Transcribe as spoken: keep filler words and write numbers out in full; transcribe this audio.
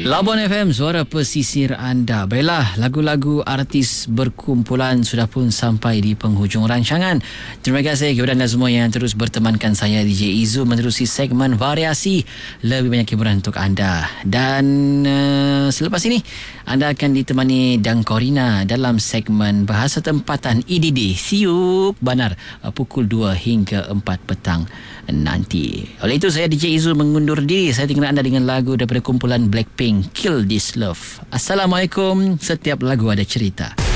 Labuan F M, suara pesisir anda. Baiklah, lagu-lagu artis berkumpulan sudah pun sampai di penghujung rancangan. Terima kasih kepada anda semua yang terus bertemankan saya D J Izu menerusi segmen variasi lebih banyak hiburan untuk anda. Dan uh, selepas ini anda akan ditemani Dang Corina dalam segmen bahasa tempatan I D D Siuk Banar uh, pukul dua hingga empat petang nanti. Oleh itu saya D J Izu mengundur diri. Saya tinggal anda dengan lagu daripada kumpulan Blackpink, Kill This Love. Assalamualaikum. Setiap lagu ada cerita.